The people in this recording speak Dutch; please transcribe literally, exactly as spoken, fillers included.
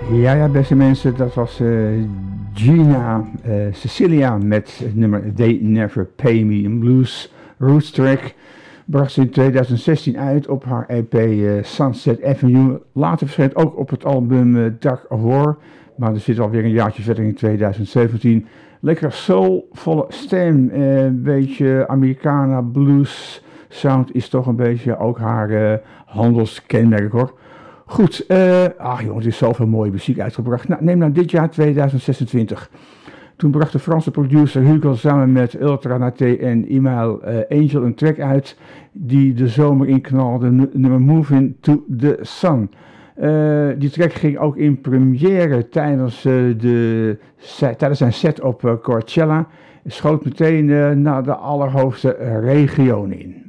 Ja, ja, beste mensen, dat was uh, Gina uh, Cecilia met het nummer They Never Pay Me, een blues roots track. Bracht ze in twintig zestien uit op haar E P uh, Sunset Avenue. Later verscheen ook op het album uh, Dark of War, maar er zit alweer een jaartje verder in twintig zeventien. Lekker soulvolle stem, een uh, beetje Americana blues sound is toch een beetje ook haar uh, handelskenmerk hoor. Goed, uh, ach jongens, er is zoveel mooie muziek uitgebracht. Nou, neem nou dit jaar twintig zesentwintig. Toen bracht de Franse producer Hugo samen met Ultra Naté en Email uh, Angel een track uit die de zomer inknalde, n- nummer Moving to the Sun. Uh, die track ging ook in première tijdens, uh, de, tijdens zijn set op uh, Coachella. Schoot meteen uh, naar de allerhoogste uh, region in.